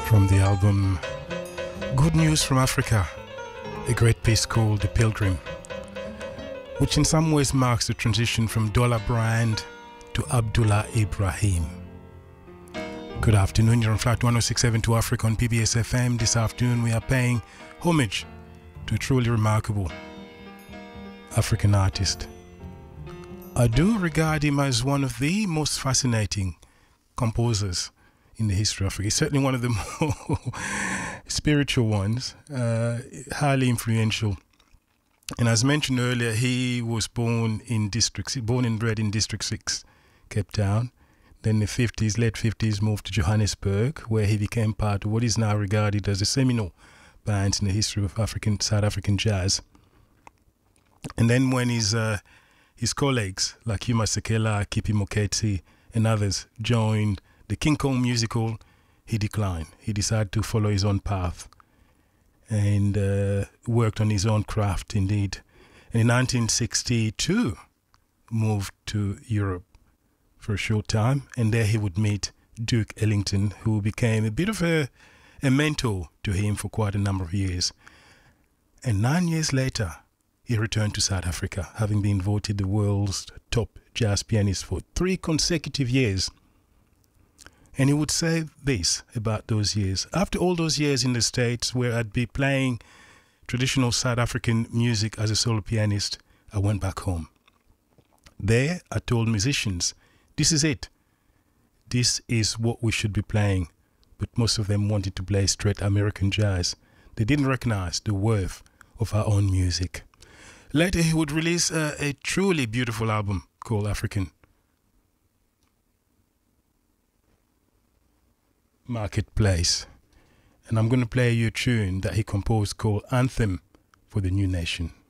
from the album Good News from Africa, a great piece called The Pilgrim, which in some ways marks the transition from Dollar Brand to Abdullah Ibrahim. Good afternoon, you're on Flight 1067 to Africa on PBS FM. This afternoon we are paying homage to a truly remarkable African artist. I do regard him as one of the most fascinating composers in the history of Africa. He's certainly one of the more spiritual ones, highly influential. And as mentioned earlier, he was born and bred in District 6, Cape Town. Then in the 50s, late 50s, moved to Johannesburg, where he became part of what is now regarded as the seminal bands in the history of South African jazz. And then when his colleagues like Hugh Masekela, Kippie Moeketsi, and others joined the King Kong musical, he declined. He decided to follow his own path and worked on his own craft indeed. And in 1962, moved to Europe for a short time, and there he would meet Duke Ellington, who became a bit of a mentor to him for quite a number of years. And 9 years later, he returned to South Africa, having been voted the world's top jazz pianist for 3 consecutive years. And he would say this about those years. After all those years in the States where I'd be playing traditional South African music as a solo pianist, I went back home. There, I told musicians, this is it. This is what we should be playing. But most of them wanted to play straight American jazz. They didn't recognize the worth of our own music. Later, he would release a truly beautiful album called African Marketplace. And I'm going to play you a tune that he composed called Anthem for the New Nation.